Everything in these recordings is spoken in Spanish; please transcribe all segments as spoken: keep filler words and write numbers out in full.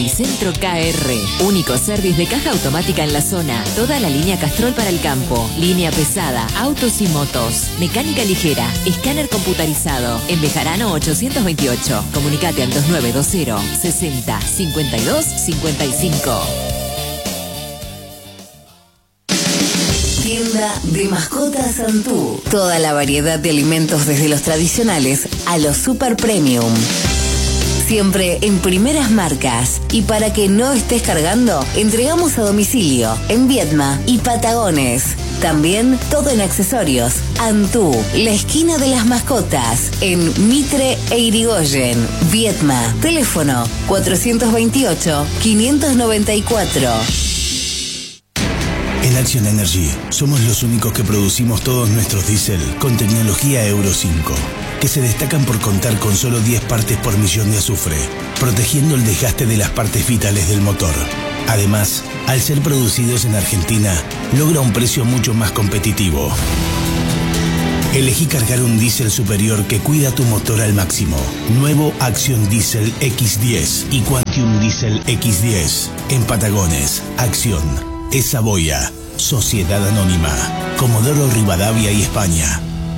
Servicentro K R. Único service de caja automática en la zona. Toda la línea Castrol para el campo. Línea pesada, autos y motos. Mecánica ligera. Escáner computarizado. En Bejarano ochocientos veintiocho. Comunicate al dos nueve dos cero sesenta cincuenta y dos cincuenta y cinco. Tienda de Mascotas Santú. Toda la variedad de alimentos desde los tradicionales a los super premium. Siempre en primeras marcas. Y para que no estés cargando, entregamos a domicilio en Viedma y Patagones. También todo en accesorios. Antú, la esquina de las mascotas, en Mitre e Irigoyen, Viedma. Teléfono cuatrocientos veintiocho, quinientos noventa y cuatro. En Action Energy somos los únicos que producimos todos nuestros diésel con tecnología Euro cinco, que se destacan por contar con solo diez partes por millón de azufre, protegiendo el desgaste de las partes vitales del motor. Además, al ser producidos en Argentina, logra un precio mucho más competitivo. Elegí cargar un diésel superior que cuida tu motor al máximo. Nuevo Action Diesel equis diez y Quantium Diesel equis diez. En Patagones, Acción. Es Saboya, Sociedad Anónima, Comodoro Rivadavia y España.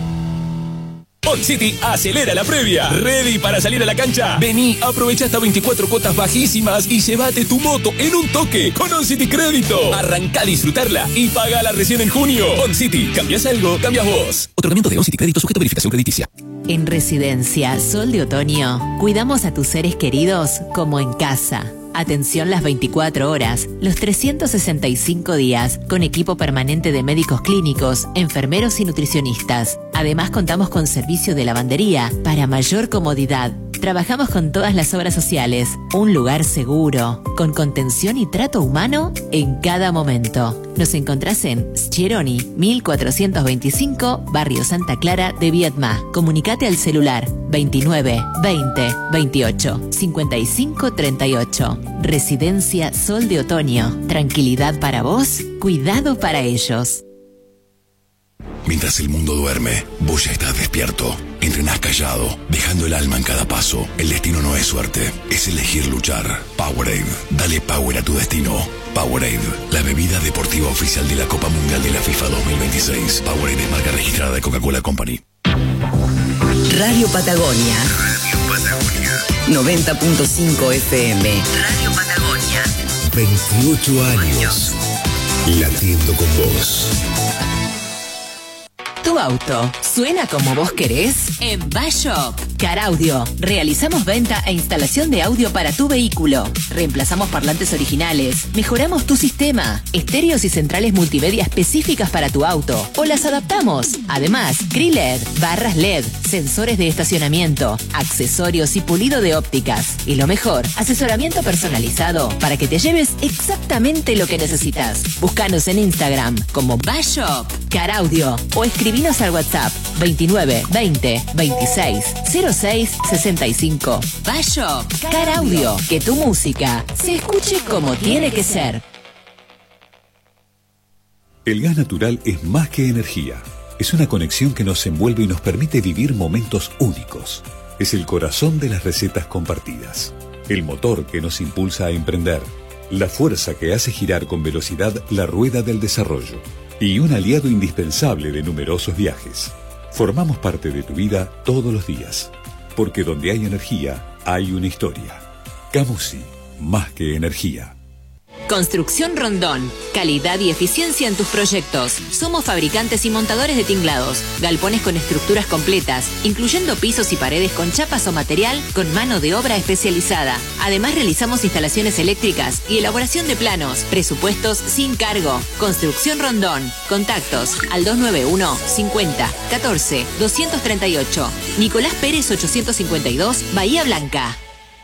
OnCity acelera la previa. ¿Ready para salir a la cancha? Vení, aprovecha hasta veinticuatro cuotas bajísimas y llévate tu moto en un toque con OnCity Crédito. Arrancá a disfrutarla y pagala recién en junio. OnCity, ¿cambias algo? Cambias vos. Otorgamiento de OnCity Crédito sujeto a verificación crediticia. En Residencia Sol de Otoño, cuidamos a tus seres queridos como en casa. Atención las veinticuatro horas, los trescientos sesenta y cinco días, con equipo permanente de médicos clínicos, enfermeros y nutricionistas. Además contamos con servicio de lavandería para mayor comodidad. Trabajamos con todas las obras sociales, un lugar seguro, con contención y trato humano en cada momento. Nos encontrás en Scheroni, mil cuatrocientos veinticinco, Barrio Santa Clara de Viedma. Comunicate al celular veintinueve veinte veintiocho cincuenta y cinco treinta y ocho. Residencia Sol de Otoño. Tranquilidad para vos, cuidado para ellos. Mientras el mundo duerme, vos ya estás despierto. Entrenás callado, dejando el alma en cada paso. El destino no es suerte, es elegir luchar. Powerade, dale power a tu destino. Powerade, la bebida deportiva oficial de la Copa Mundial de la FIFA dos mil veintiséis. Powerade es marca registrada de Coca-Cola Company. Radio Patagonia. Radio Patagonia. noventa punto cinco F M. Radio Patagonia. veintiocho años. Latiendo con vos. ¿Tu auto suena como vos querés? En Bashop Car Audio realizamos venta e instalación de audio para tu vehículo. Reemplazamos parlantes originales, mejoramos tu sistema, estéreos y centrales multimedia específicas para tu auto o las adaptamos. Además, C R I L E D, barras L E D, sensores de estacionamiento, accesorios y pulido de ópticas. Y lo mejor, asesoramiento personalizado para que te lleves exactamente lo que necesitas. Búscanos en Instagram como Bashop Car Audio o escribinos al WhatsApp veintinueve veinte veintiséis cero seis sesenta y cinco. Bashop Car Audio, que tu música se escuche como tiene que ser. El gas natural es más que energía. Es una conexión que nos envuelve y nos permite vivir momentos únicos. Es el corazón de las recetas compartidas. El motor que nos impulsa a emprender. La fuerza que hace girar con velocidad la rueda del desarrollo. Y un aliado indispensable de numerosos viajes. Formamos parte de tu vida todos los días. Porque donde hay energía, hay una historia. Camusi, más que energía. Construcción Rondón. Calidad y eficiencia en tus proyectos. Somos fabricantes y montadores de tinglados, galpones con estructuras completas, incluyendo pisos y paredes con chapas o material con mano de obra especializada. Además realizamos instalaciones eléctricas y elaboración de planos. Presupuestos sin cargo. Construcción Rondón. Contactos al dos nueve uno cincuenta catorce doscientos treinta y ocho. Nicolás Pérez ochocientos cincuenta y dos, Bahía Blanca.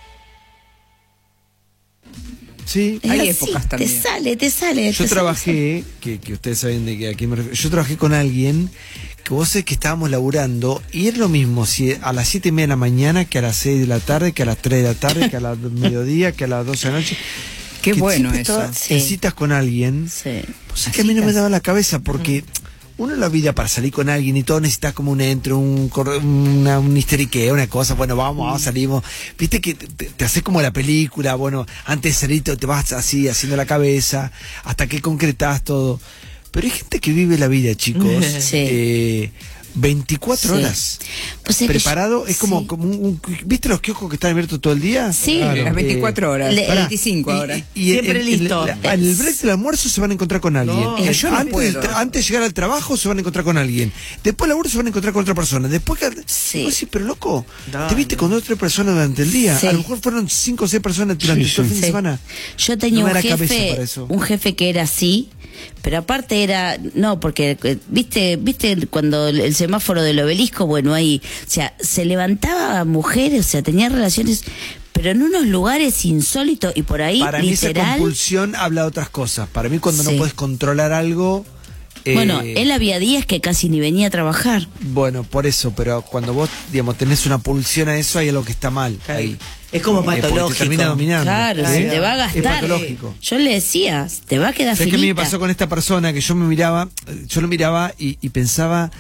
Sí, hay así, épocas también. Te sale, te sale. Yo te trabajé, que, que ustedes saben de que a quién me refiero. Yo trabajé con alguien que vos sabés que estábamos laburando y era lo mismo si a las siete y media de la mañana que a las seis de la tarde, que a las tres de la tarde, que a las mediodía, que a las doce de la noche. Qué bueno eso. Sí. Citas con alguien. Sí. Pues es que a mí no me daba la cabeza porque uno en la vida para salir con alguien y todo necesitas como un entro, un, una, un histeriqueo, una cosa, bueno, vamos, vamos, salimos. Viste que te, te haces como la película, bueno, antes de salir te, te vas así, haciendo la cabeza, hasta que concretás todo. Pero hay gente que vive la vida, chicos. Sí. Eh, veinticuatro Sí. horas Pues es preparado, que, es como, sí. como un, un- ¿viste los kioscos que están abiertos todo el día? Sí. Claro. Las veinticuatro Eh, horas, le- veinticinco y- ahora. y- y Siempre en- en listo. la- en el break del almuerzo se van a encontrar con alguien. No, Eh, yo no antes, puedo. de tra- antes de llegar al trabajo se van a encontrar con alguien. Después del laburo se van a encontrar con otra persona. Después que... Sí. Vos decís, pero loco, Dale. te viste con dos o tres personas durante el día. Sí. A lo mejor fueron cinco o seis personas durante todo el fin de Sí. semana. Yo tenía No me un da cabeza jefe, para eso. un jefe que era así, pero aparte era, no, porque eh, viste, viste cuando el, el semáforo del obelisco, bueno, ahí, o sea, se levantaba mujeres, o sea, tenía relaciones, pero en unos lugares insólitos y por ahí Para mí esa literal. compulsión habla de otras cosas. Para mí cuando Sí. no puedes controlar algo... eh, Bueno, él había días que casi ni venía a trabajar. Bueno, por eso, pero cuando vos, digamos, tenés una pulsión a eso, hay algo que está mal ahí. Es como Eh, porque patológico. te termina dominando. Claro, ¿eh? se te va a Es gastar. patológico. Yo le decía, te va a quedar ¿Sabes qué me finita. pasó con esta persona? Que yo me miraba, yo lo miraba y, y pensaba,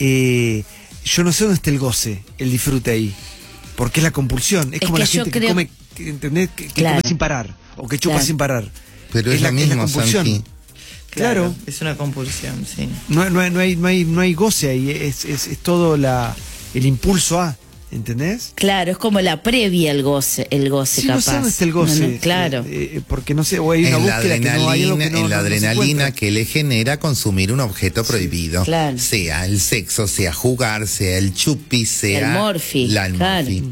eh, yo no sé dónde está el goce, el disfrute ahí. Porque es la compulsión. Es, Es como que la yo gente que creo- come, que, ¿entendés? Que, que Claro. come sin parar. O que chupa Claro. sin parar. Pero es la, lo es la mismo, compulsión. Santi. Claro. Es una compulsión, sí. No, no, no, hay, no, hay, no hay goce ahí. Es, es, es todo la, el impulso a. ¿Entendés? Claro, es como la previa al goce, el goce Sí, capaz. no sé dónde está el goce. No, no, claro. Eh, eh, porque no sé, o hay una En la búsqueda que no hay algo adrenalina, que no, en la no- no se adrenalina encuentra. que le genera consumir un objeto prohibido. Claro. Sea el sexo, sea jugar, sea el chupi, sea El morfi, la el claro. morfi.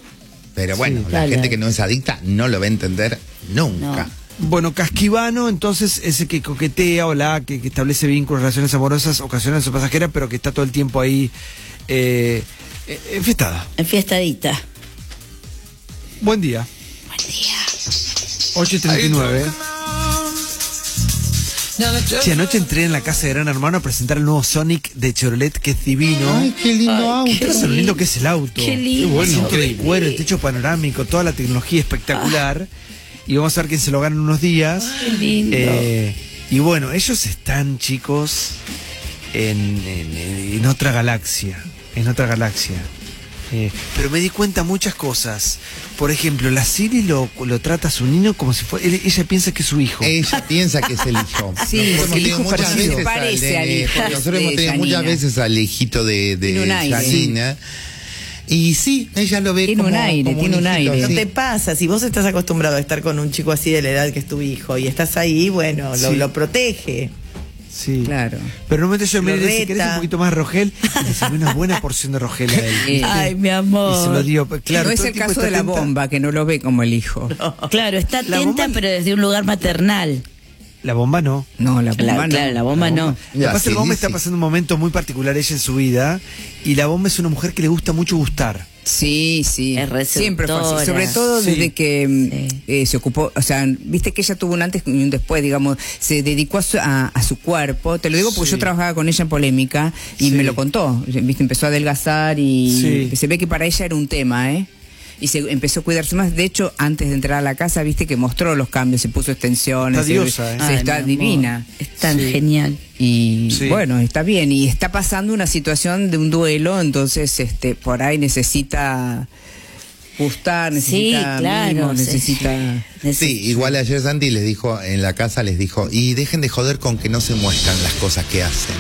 Pero bueno, Sí, la claro. gente que no es adicta no lo va a entender nunca. No. Bueno, casquivano, entonces, ese que coquetea o la que, que establece vínculos, relaciones amorosas, ocasionales o pasajeras, pero que está todo el tiempo ahí eh, eh, enfiestada. Enfiestadita. Buen día. Buen día. ocho y treinta y nueve. Sí, anoche entré en la casa de Gran Hermano a presentar el nuevo Sonic de Chevrolet, que es divino. Ay, qué lindo auto. ¿Qué pasa lo lindo que es el auto? Qué lindo. bueno, increíble. Cuero, el techo panorámico, toda la tecnología espectacular. Y vamos a ver quién se lo gana en unos días. Qué lindo. Eh, y bueno, ellos están, chicos, en, en- en otra galaxia. En otra galaxia. Eh, pero me di cuenta muchas cosas. Por ejemplo, la Siri lo, lo trata a su niño como si fuera. él- ella piensa que es su hijo. Ella piensa que es el hijo. Sí, Nosotros porque hemos el tenido hijo muchas parecido. veces Parece al nene, hijo porque Nosotros de hemos tenido muchas Janina. veces al hijito de, Tiene un de aire. Janina. Y sí, ella lo ve Tiene como un aire, como tiene un hijito, aire. No sí. te pasa, si vos estás acostumbrado a estar con un chico así de la edad que es tu hijo y estás ahí, bueno, lo, Sí. lo protege. Sí. Claro. Pero normalmente yo me Lo dice, ¿querés reta. un poquito más Rogel? Y le sirve una buena porción de Rogel a él. ¿viste? Ay, mi Y se lo amor. dio. Claro, no es todo el tiempo caso está de la atenta. bomba, que no lo ve como el hijo. Claro, está La atenta, bomba- pero desde un lugar maternal. La bomba no. No, la bomba Claro, no. claro, la bomba no. Lo que pasa es que la bomba está pasando un momento muy particular ella en su vida. Y la bomba es una mujer que le gusta mucho gustar. Sí, sí. Es receptora. Siempre fue así. Sobre todo Sí. desde que mm, Sí. eh, se ocupó, o sea, viste que ella tuvo un antes y un después, digamos, se dedicó a su, a, a su cuerpo. Te lo digo porque Sí. yo trabajaba con ella en Polémica y Sí. me lo contó. Viste, empezó a adelgazar y Sí. se ve que para ella era un tema, ¿eh? Y se empezó a cuidarse más. De hecho, antes de entrar a la casa, viste que mostró los cambios, se puso extensiones. Está se- diosa, ¿eh? se Ay, está mi amor, divina. Es tan Sí. genial. Y Sí. bueno, está bien. Y está pasando una situación de un duelo, entonces este por ahí necesita gustar, Sí, necesita claro. mimo, sí. necesita... Sí, igual ayer Santi les dijo, en la casa les dijo, y dejen de joder con que no se muestran las cosas que hacen.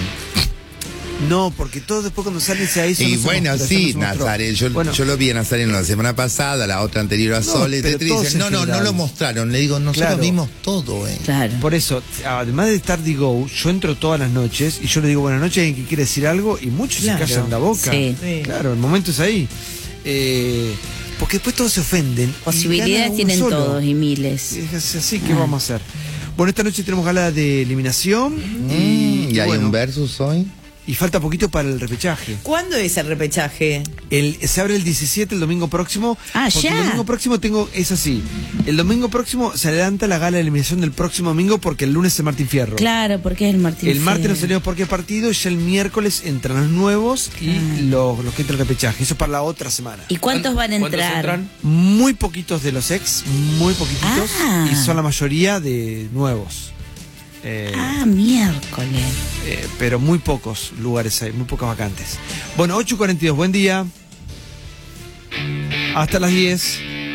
No, porque todo después cuando salen se ahí Y bueno, sí, Nazaret, yo, Bueno, yo lo vi a Nazareno la semana pasada, la otra anterior a No, Sol, pero etcétera, y todos dicen, en no, no, no general. lo mostraron. Le digo, nosotros Claro. vimos todo, eh. Claro. por eso, además de estar de go, yo entro todas las noches y yo le digo buenas noches a alguien que quiere decir algo y muchos Claro. se callan la boca. Sí. Sí. Claro, el momento es ahí. Eh, porque después todos se ofenden. y Posibilidades gana uno tienen solo. todos y miles. Es así que vamos a hacer. Bueno, esta noche tenemos gala de eliminación Mm, y, y hay bueno, un versus hoy. y falta poquito para el repechaje. ¿Cuándo es el repechaje? El, se abre el diecisiete, el domingo próximo. Ah, porque ya. El domingo próximo tengo, es así. El domingo próximo se adelanta la gala de eliminación del próximo domingo porque el lunes es Martín Fierro. Claro, porque es el Martín El martes Fierro. no salimos porque partido, ya el miércoles entran los nuevos y los, los que entran al repechaje. Eso es para la otra semana. ¿Y cuántos van a ¿Cuántos entrar? entran? Muy poquitos de los ex, muy poquititos, Ah. y son la mayoría de nuevos. Eh, Ah, miércoles. eh, pero muy pocos lugares hay, muy pocas vacantes. Bueno, ocho y cuarenta y dos, buen día. Hasta las diez.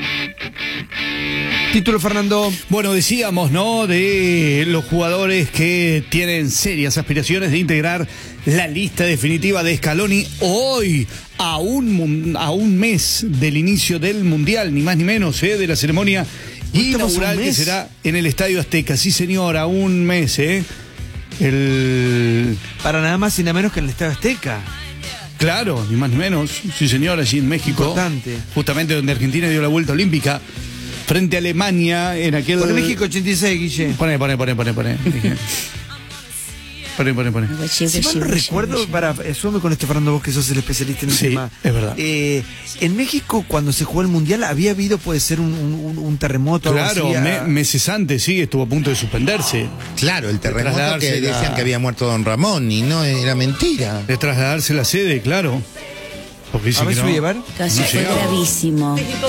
Título, Fernando. Bueno, decíamos, ¿no? De los jugadores que tienen serias aspiraciones de integrar la lista definitiva de Scaloni hoy, a un, mun- a un mes del inicio del Mundial, ni más ni menos, ¿eh? De la ceremonia inaugural que será en el Estadio Azteca. Sí, señor, a un mes, ¿eh? El... Para nada más y nada menos que en el Estadio Azteca. Claro, ni más ni menos. Sí, señor, allí en México. Importante. Justamente donde Argentina dio la vuelta olímpica. Frente a Alemania en aquel... Por México ochenta y seis, Guille. Pone, pone, pone, pone, pone. Pone, pone, pone. Si mal no recuerdo, para, súbame con este, Fernando, vos que sos el especialista en el Sí, tema. es verdad. Eh, en México, cuando se jugó el Mundial, había habido, puede ser, un, un, un terremoto. Claro, algo así, me- a- meses antes, sí, estuvo a punto de suspenderse. Claro, el terremoto que trasladarse la- decían que había muerto Don Ramón y no era mentira. De trasladarse la sede, claro. Porque dicen A ver, que no, llevar. Casi no fue llegaba. gravísimo. México.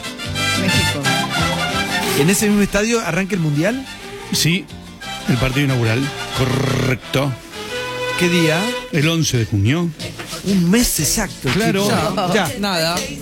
¿En ese mismo estadio arranca el Mundial? Sí, el partido inaugural. Correcto. ¿Qué día? El once de junio. Un mes exacto. Claro. chicos. No, Ya. nada.